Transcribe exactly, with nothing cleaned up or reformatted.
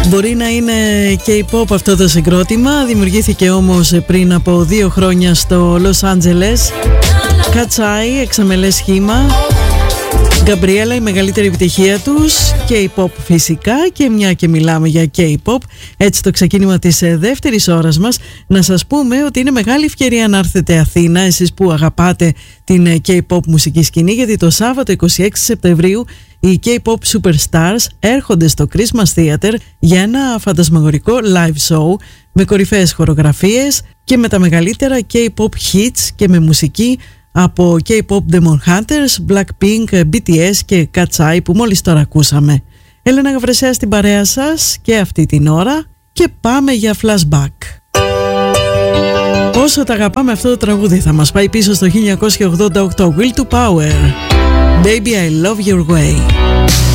Μπορεί να είναι K-pop αυτό το συγκρότημα, δημιουργήθηκε όμως πριν από δύο χρόνια στο Λος Άντζελες. Κατσάι, εξαμελές σχήμα. Γκαμπριέλα, η μεγαλύτερη επιτυχία τους. K-pop φυσικά, και μια και μιλάμε για K-pop, έτσι το ξεκίνημα της δεύτερης ώρας μας, να σας πούμε ότι είναι μεγάλη ευκαιρία να έρθετε Αθήνα, εσείς που αγαπάτε την K-pop μουσική σκηνή, γιατί το Σάββατο είκοσι έξι Σεπτεμβρίου οι K-pop Superstars έρχονται στο Christmas Theater για ένα φαντασμαγορικό live show με κορυφαίες χορογραφίες και με τα μεγαλύτερα K-pop hits και με μουσική από K-pop Demon Hunters, Blackpink, μπι τι ες και Κατσάι που μόλις τώρα ακούσαμε. Έλενα Γαβρεσέα στην παρέα σας και αυτή την ώρα, και πάμε για flashback. Όσο τα αγαπάμε αυτό το τραγούδι, θα μας πάει πίσω στο χίλια εννιακόσια ογδόντα οκτώ. Will to Power, Baby I Love Your Way.